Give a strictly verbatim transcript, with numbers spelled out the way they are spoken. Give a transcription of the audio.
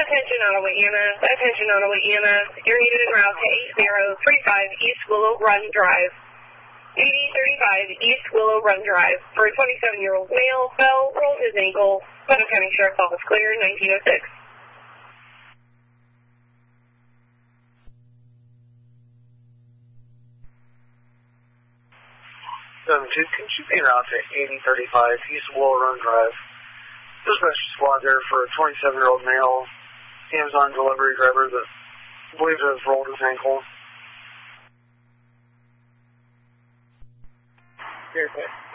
Attention Ottawa-Anna, attention Ottawa-Anna. You're needed en route to eight zero three five East Willow Run Drive. eighty thirty-five East Willow Run Drive. For a twenty-seven-year-old male, fell, rolled his ankle. Putnam County Sheriff's Office clear, nineteen oh six. seven two, can you be route to eighty thirty-five East Willow Run Drive? Dispatch squad there for a twenty-seven-year-old male Amazon delivery driver that believes has rolled his ankle. Very good.